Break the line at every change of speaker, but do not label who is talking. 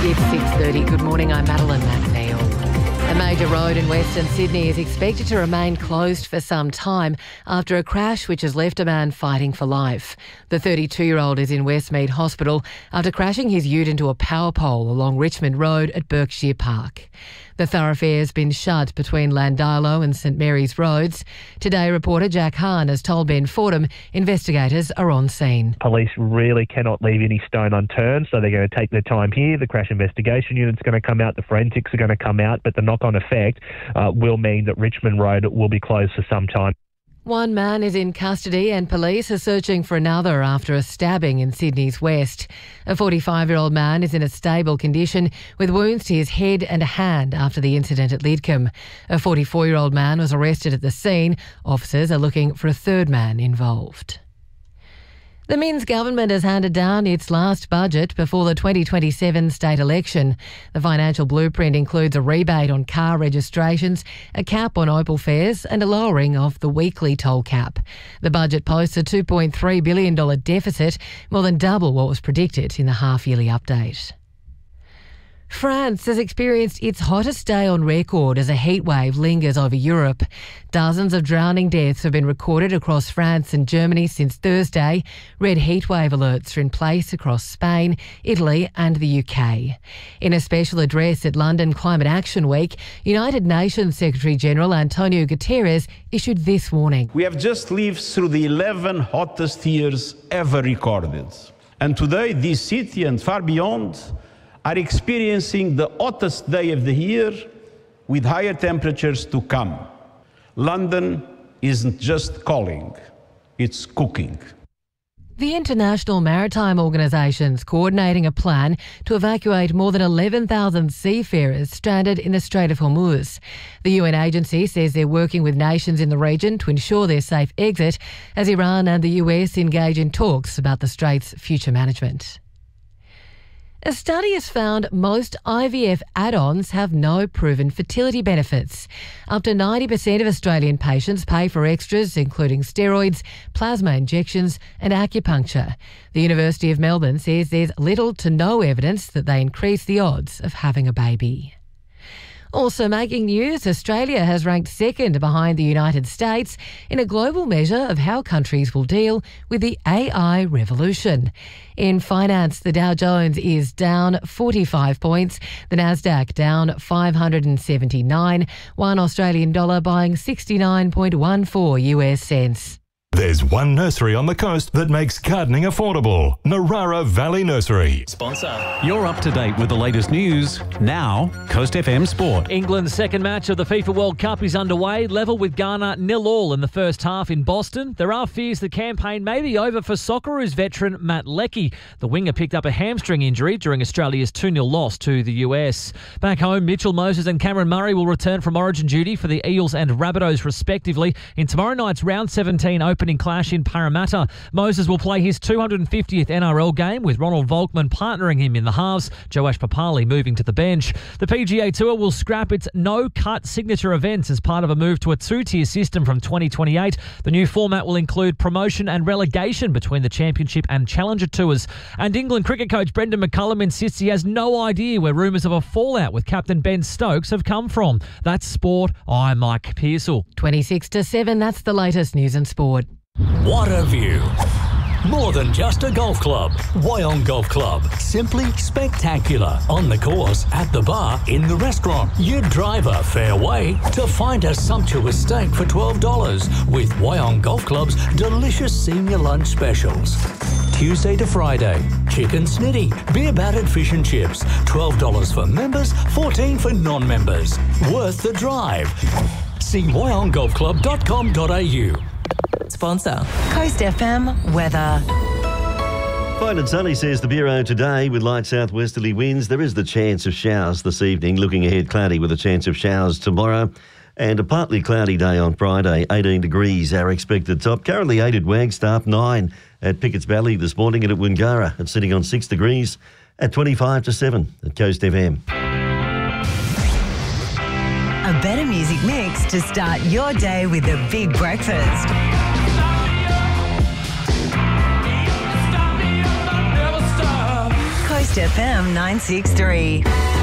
It's 6:30. Good morning, I'm Madeline McNeil. A major road in Western Sydney is expected to remain closed for some time after a crash which has left a man fighting for life. The 32-year-old is in Westmead Hospital after crashing his ute into a power pole along Richmond Road at Berkshire Park. The thoroughfare has been shut between Landilo and St Mary's Roads. Today, reporter Jack Hahn has told Ben Fordham investigators are on scene.
Police really cannot leave any stone unturned, so they're going to take their time here. The crash investigation unit's going to come out, the forensics are going to come out, but the knock-on effect will mean that Richmond Road will be closed for some time.
One man is in custody and police are searching for another after a stabbing in Sydney's west. A 45-year-old man is in a stable condition with wounds to his head and a hand after the incident at Lidcombe. A 44-year-old man was arrested at the scene. Officers are looking for a third man involved. The Minns government has handed down its last budget before the 2027 state election. The financial blueprint includes a rebate on car registrations, a cap on Opal fares and a lowering of the weekly toll cap. The budget posts a $2.3 billion deficit, more than double what was predicted in the half-yearly update. France has experienced its hottest day on record as a heatwave lingers over Europe. Dozens of drowning deaths have been recorded across France and Germany since Thursday. Red heatwave alerts are in place across Spain, Italy and the UK. In a special address at London Climate Action Week, United Nations Secretary-General Antonio Guterres issued this warning.
We have just lived through the 11 hottest years ever recorded. And today, this city and far beyond are experiencing the hottest day of the year with higher temperatures to come. London isn't just calling, it's cooking.
The International Maritime Organisation's coordinating a plan to evacuate more than 11,000 seafarers stranded in the Strait of Hormuz. The UN agency says they're working with nations in the region to ensure their safe exit as Iran and the US engage in talks about the strait's future management. A study has found most IVF add-ons have no proven fertility benefits. Up to 90% of Australian patients pay for extras including steroids, plasma injections and acupuncture. The University of Melbourne says there's little to no evidence that they increase the odds of having a baby. Also making news, Australia has ranked second behind the United States in a global measure of how countries will deal with the AI revolution. In finance, the Dow Jones is down 45 points, the Nasdaq down 579, one Australian dollar buying 69.14 US cents.
There's one nursery on the coast that makes gardening affordable. Narara Valley Nursery.
Sponsor. You're up to date with the latest news. Now, Coast FM Sport.
England's second match of the FIFA World Cup is underway, level with Ghana 0-0 in the first half in Boston. There are fears the campaign may be over for Socceroos veteran Matt Leckie. The winger picked up a hamstring injury during Australia's 2-0 loss to the US. Back home, Mitchell Moses and Cameron Murray will return from Origin duty for the Eels and Rabbitohs respectively in tomorrow night's round 17 opening clash in Parramatta. Moses will play his 250th NRL game with Ronald Volkman partnering him in the halves, Joash Papali moving to the bench. The PGA Tour will scrap its no-cut signature events as part of a move to a two-tier system from 2028. The new format will include promotion and relegation between the Championship and Challenger Tours. And England cricket coach Brendan McCullum insists he has no idea where rumours of a fallout with captain Ben Stokes have come from. That's sport. I'm Mike Pearsall.
26-7, that's the latest news and sport.
What a view. More than just a golf club. Wyong Golf Club. Simply spectacular. On the course, at the bar, in the restaurant. You drive a fair way to find a sumptuous steak for $12 with Wyong Golf Club's delicious senior lunch specials. Tuesday to Friday, chicken snitty, beer battered fish and chips. $12 for members, $14 for non-members. Worth the drive. See wyonggolfclub.com.au.
Sponsor. Coast FM weather.
Fine and sunny, says the Bureau today, with light southwesterly winds. There is the chance of showers this evening. Looking ahead, cloudy with a chance of showers tomorrow. And a partly cloudy day on Friday. 18 degrees our expected top. Currently 8 at Wagstaff, 9 at Pickett's Valley this morning, and at Wingara it's sitting on 6 degrees at 25-7 at Coast FM.
A better music mix to start your day with a big breakfast. Coast Coast FM 963.